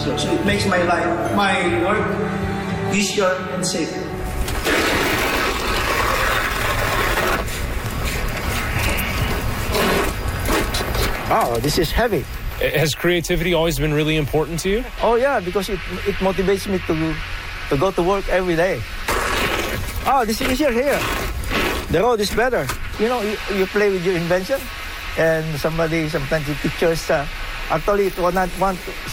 So it makes my work easier and safer. Oh, this is heavy. Has creativity always been really important to you? Oh yeah, because it motivates me to go to work every day. Oh, this is easier here. The road is better. You know, you play with your invention, and sometimes you pictures. Actually, it will not want